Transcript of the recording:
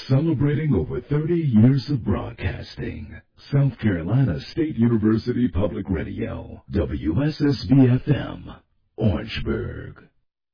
Celebrating over 30 years of broadcasting. South Carolina State University Public Radio, WSSB-FM, Orangeburg.